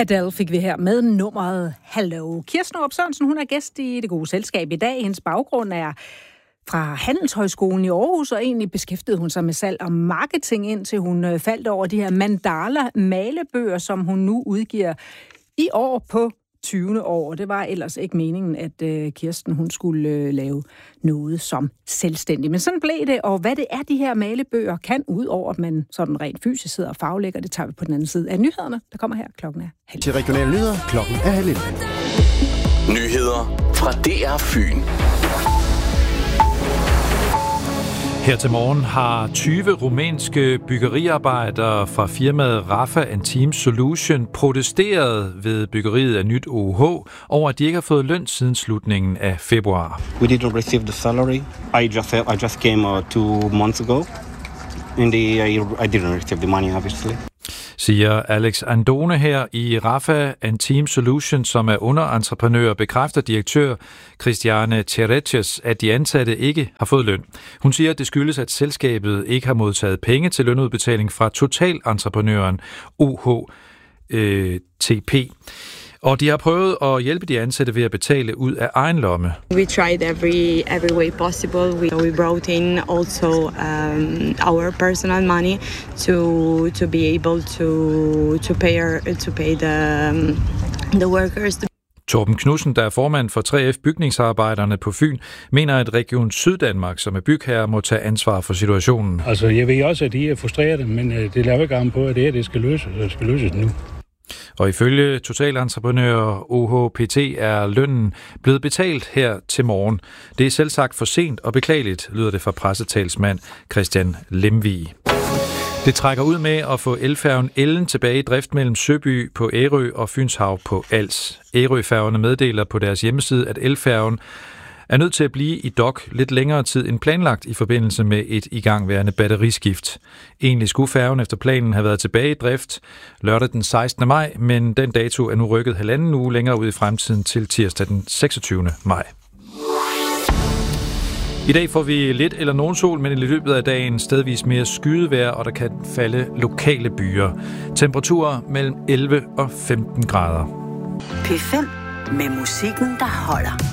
Adele fik vi her med nummeret Hello. Kirsten Aarup Sørensen, hun er gæst i Det Gode Selskab i dag. Hendes baggrund er fra Handelshøjskolen i Aarhus, og egentlig beskæftigede hun sig med salg og marketing, indtil hun faldt over de her mandala-malebøger, som hun nu udgiver i år på 20. år. Det var ellers ikke meningen, at Kirsten hun skulle lave noget som selvstændig. Men sådan blev det, og hvad det er, de her malebøger kan, ud over at man sådan rent fysisk sidder og faglægger, det tager vi på den anden side af nyhederne, der kommer her. Klokken er 12:30. Til regionale nyheder, klokken er 12:30. Nyheder fra DR Fyn. Her til morgen har 20 rumænske byggeriarbejdere fra firmaet Rafa and Team Solution protesteret ved byggeriet af nyt OUH over, at de ikke har fået løn siden slutningen af februar. We didn't receive the salary. I just came 2 months ago, and I didn't receive the money, obviously. Siger Alex Andone her i Rafa and Team Solution, som er underentreprenør, bekræfter direktør Christiane Tereches, at de ansatte ikke har fået løn. Hun siger, at det skyldes, at selskabet ikke har modtaget penge til lønudbetaling fra totalentreprenøren OHTP. Og de har prøvet at hjælpe de ansatte ved at betale ud af egen lomme. We tried every way possible. We brought in also our personal money to be able to pay the workers. Torben Knudsen, der er formand for 3F Bygningsarbejderne på Fyn, mener, at Region Syddanmark, som er bygherre, må tage ansvar for situationen. Altså, jeg ved også, at de er frustrerede, men det laver ikke om på, at det skal løses. Det skal løses nu. Og ifølge totalentreprenør OHPT er lønnen blevet betalt her til morgen. Det er selvsagt for sent og beklageligt, lyder det fra pressetalsmand Christian Lemvig. Det trækker ud med at få elfærgen Ellen tilbage i drift mellem Søby på Ærø og Fynshav på Als. Ærøfærgerne meddeler på deres hjemmeside, at elfærgen er nødt til at blive i dok lidt længere tid end planlagt i forbindelse med et igangværende batteriskift. Egentlig skulle færgen efter planen have været tilbage i drift lørdag den 16. maj, men den dato er nu rykket 1,5 uge længere ud i fremtiden til tirsdag den 26. maj. I dag får vi lidt eller nogen sol, men i løbet af dagen stedvis mere skydevejr, og der kan falde lokale byer. Temperaturer mellem 11 og 15 grader. P5 med musikken, der holder.